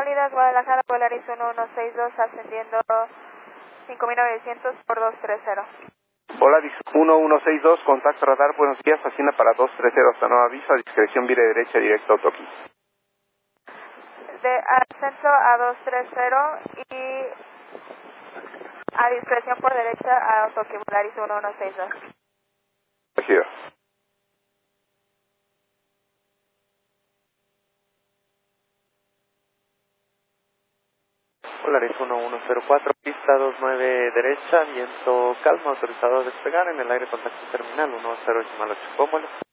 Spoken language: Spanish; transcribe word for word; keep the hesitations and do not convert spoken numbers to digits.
Unidas, Guadalajara, Polaris uno uno seis dos, ascendiendo cinco mil novecientos por dos tres cero. Polaris uno uno seis dos, contacto radar, buenos días, ascienda para dos tres cero, hasta nuevo aviso, a discreción, vire derecha, directo, Toki. De ascenso a dos tres cero y a discreción por derecha a Toki, Polaris uno uno seis dos. Recibido. Polaris uno uno cero cuatro, pista dos nueve derecha, viento calmo, autorizado a despegar, en el aire contacto terminal uno cero ocho ocho, ¿cómo le?